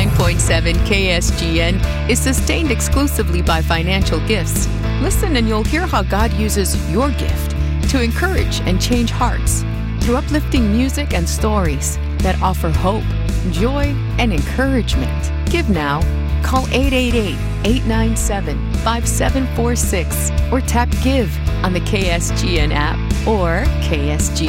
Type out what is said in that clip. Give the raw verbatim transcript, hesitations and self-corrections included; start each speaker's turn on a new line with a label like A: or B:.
A: ninety-nine point seven K S G N is sustained exclusively by financial gifts. Listen and you'll hear how God uses your gift to encourage and change hearts through uplifting music and stories that offer hope, joy, and encouragement. Give now. Call eight eight eight, eight nine seven, five seven four six or tap Give on the K S G N app or K S G